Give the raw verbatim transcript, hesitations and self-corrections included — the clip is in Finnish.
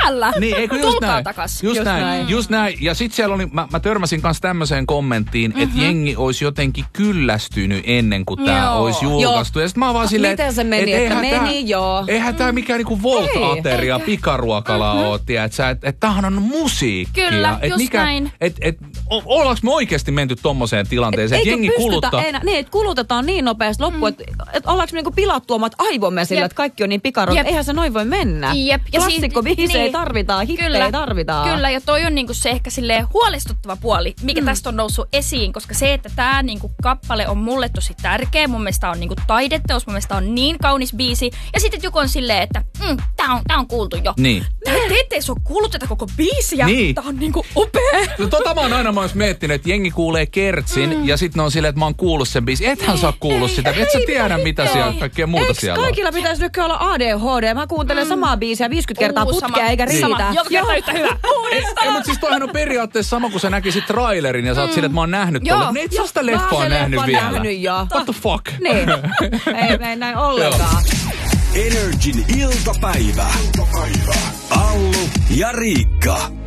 täällä. Niin, eikö just Tulkaa näin. takas. Just, Just näin. näin. Just näin. Ja sit siellä oli, mä, mä törmäsin kanssa tämmöiseen kommenttiin, mm-hmm. että jengi olisi jotenkin kyllästynyt ennen kuin tää Joo. olisi julkaistu. Ja sit mä oon vaan silleen, Miten se meni, et että eihän meni, tää, joo. Eihän tää mikään niinku Volt-ateria pikaruokala Mhm. oo, tiedätkö? Että et tämähän on musiikkia. Kyllä, et just mikä, näin. Et, et, o, ollaanko me oikeasti menty tommoseen tilanteeseen, että Eikö jengi pystytä kuluttaa... enää, niin, että kulutetaan niin nopeasti loppuun, mm. että et ollaanko me niinku pilattu omat aivomme sillä, Jep. että kaikki on niin pikaruokkaa. Jep. Eihän se noin voi mennä. Jep. Ja Klassikkobiisejä niin. tarvitaan, hittejä tarvitaan. Kyllä, ja toi on niinku se ehkä silleen huolestuttava puoli, mikä mm. tästä on noussut esiin, koska se, että tää niinku kappale on mulle tosi tärkeä, mun mielestä on niinku taideteos, mun mielestä on niin kaunis biisi, ja sitten joku on silleen, että mm, tää, on, tää on kuultu jo. Niin. Tää, te ette edes oo kuullut tätä koko biisiä, Niin. tää on niinku upea. No, tota mä oon aina myös miettinyt, että jengi kuulee Kertsin mm. ja sit ne on silleen, että mä oon kuullut sen biisin. Ethän sä oo kuullut sitä, et sä tiedä mitä siellä kaikkea muuta Eiks siellä on. kaikilla pitäisi nyt olla A D H D? Mä kuuntelen mm. samaa biisiä viisikymmentä kertaa Uu, putkea sama. eikä riitä. Sama. Joka kerta yhtä hyvä. Ei, mutta siis toihan on periaatteessa sama, kun sä näkisit trailerin ja sä oot mm. silleen, että mä oon nähnyt Joo. tuolla. Ne et sä sitä leffaa sen nähnyt leffan vielä. nähnyt jo. What the fuck? Niin. ei, ei näin ollenkaan. Energin iltapäivä. Allu ja Riikka.